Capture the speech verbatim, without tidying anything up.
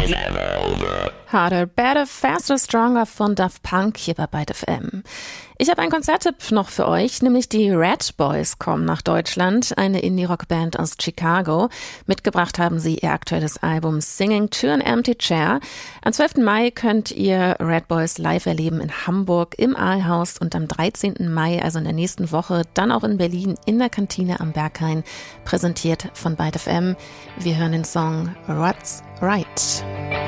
Harder, Better, Faster, Stronger von Daft Punk hier bei Byte F M. Ich habe einen Konzerttipp noch für euch, nämlich die Red Boys kommen nach Deutschland, eine Indie-Rock-Band aus Chicago. Mitgebracht haben sie ihr aktuelles Album Singing to an Empty Chair. Am zwölften Mai könnt ihr Red Boys live erleben in Hamburg im Aalhaus und am dreizehnten Mai, also in der nächsten Woche, dann auch in Berlin in der Kantine am Berghain, präsentiert von Byte F M. Wir hören den Song What's Right.